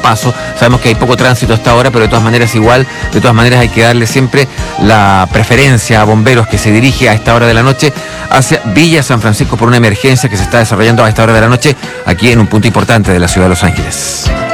paso. Sabemos que hay poco tránsito hasta ahora, pero de todas maneras hay que darle siempre la preferencia a bomberos que se dirige a esta hora de la noche hacia Villa San Francisco por una emergencia que se está desarrollando a esta hora de la noche aquí en un punto importante de la ciudad de Los Ángeles.